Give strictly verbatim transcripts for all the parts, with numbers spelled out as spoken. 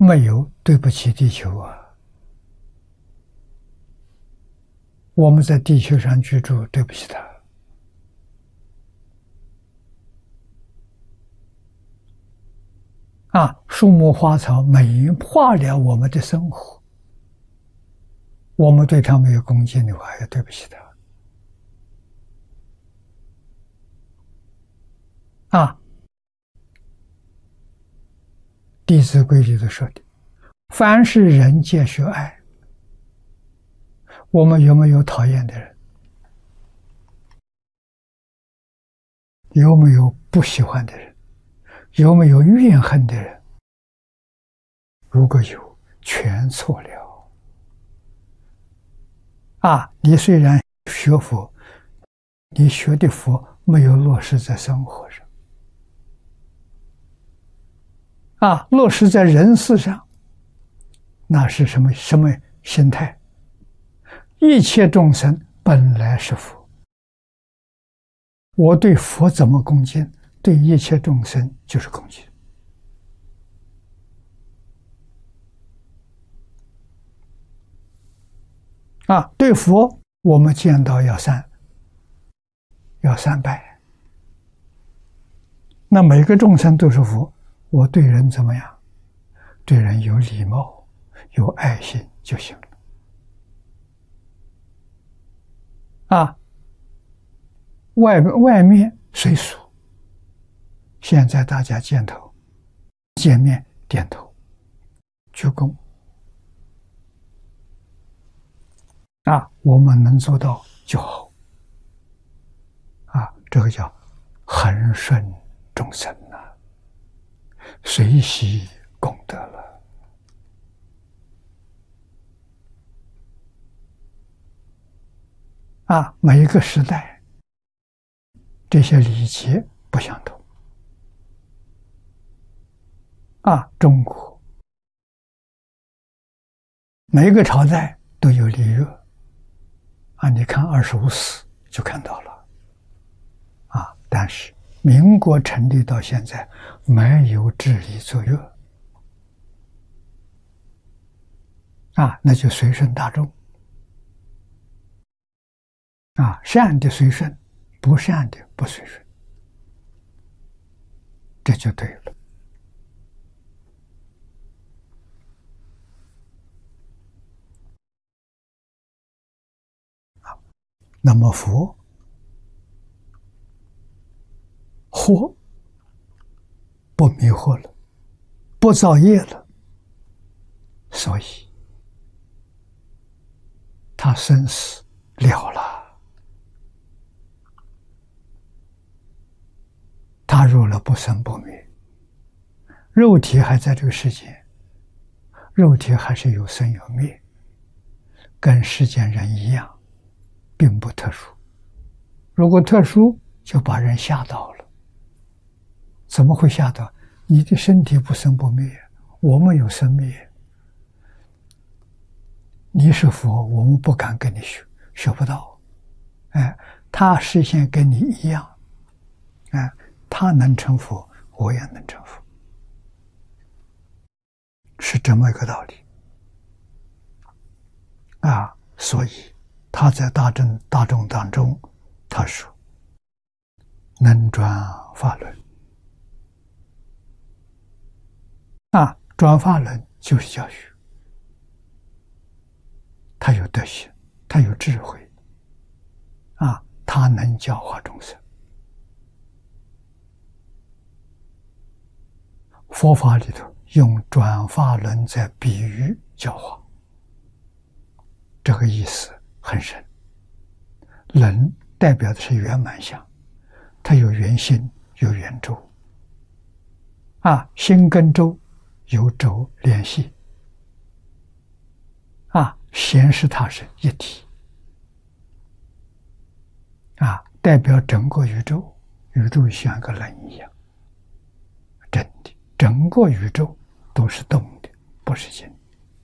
没有对不起地球啊！我们在地球上居住，对不起它。啊，树木花草美化了我们的生活，我们对它没有恭敬的话，也对不起它。啊，《弟子规》里头说的，凡是人皆学爱。我们有没有讨厌的人？有没有不喜欢的人？有没有怨恨的人？如果有，全错了。啊，你虽然学佛，你学的佛没有落实在生活上。啊，落实在人事上，那是什么什么心态？一切众生本来是佛，我对佛怎么恭敬，对一切众生就是恭敬。啊，对佛我们见到要三要三拜。那每个众生都是佛，我对人怎么样？对人有礼貌，有爱心就行了。啊，外外面随俗，现在大家见头见面点头鞠躬。啊，我们能做到就好。啊，这个叫恒顺众生呐、啊，随喜功德了。啊，每一个时代这些礼节不相同。啊，中国每一个朝代都有礼乐。啊，你看二十五史就看到了。啊，但是民国成立到现在，没有治理作乐。啊，那就随顺大众。啊，善的随顺，不善的不随顺，这就对了。啊，那么佛活不迷惑了，不造业了，所以他生死了了。他入了不生不灭，肉体还在这个世界，肉体还是有生有灭，跟世间人一样，并不特殊。如果特殊，就把人吓到了。怎么会吓到？你的身体不生不灭，我们有生灭。你是佛，我们不敢跟你学，学不到。哎，他实现跟你一样，哎。他能成佛，我也能成佛，是这么一个道理啊！所以他在大众大众当中，他说：“能转法轮。”啊，转法轮就是教学，他有德行，他有智慧，啊，他能教化众生。佛法里头用转法轮在比喻教化，这个意思很深。轮代表的是圆满相，它有圆心，有圆周。啊，心跟周有轴联系。啊，显示它是一体。啊，代表整个宇宙，宇宙像个轮一样，真的。整个宇宙都是动的，不是静。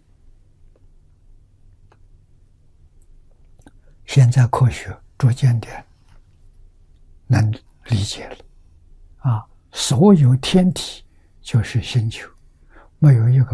现在科学逐渐的能理解了，啊，所有天体就是星球，没有一个